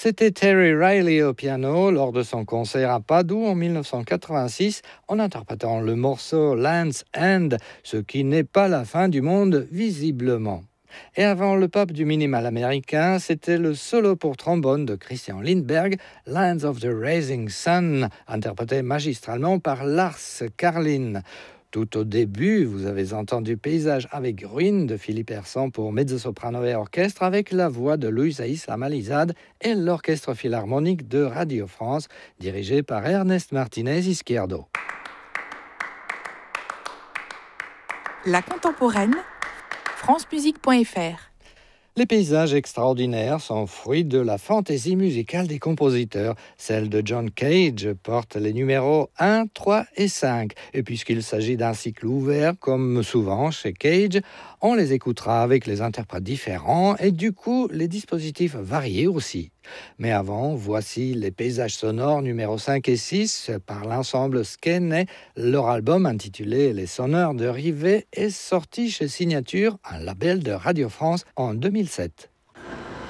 C'était Terry Riley au piano lors de son concert à Padoue en 1986 en interprétant le morceau Land's End, ce qui n'est pas la fin du monde visiblement. Et avant le pop du minimal américain, c'était le solo pour trombone de Christian Lindberg, Lands of the Rising Sun, interprété magistralement par Lars Karlin. Tout au début, vous avez entendu Paysage avec ruines de Philippe Hersan pour mezzo-soprano et orchestre avec la voix de Louisa Islamalizade et l'Orchestre Philharmonique de Radio France, dirigé par Ernest Martinez Izquierdo. La contemporaine, francemusique.fr. Les paysages extraordinaires sont fruits de la fantaisie musicale des compositeurs. Celle de John Cage porte les numéros 1, 3 et 5. Et puisqu'il s'agit d'un cycle ouvert, comme souvent chez Cage, on les écoutera avec les interprètes différents et du coup les dispositifs variés aussi. Mais avant, voici les paysages sonores numéros 5 et 6 par l'ensemble Skene. Leur album intitulé Les Sonneurs de Rivet est sorti chez Signature, un label de Radio France, en 2007.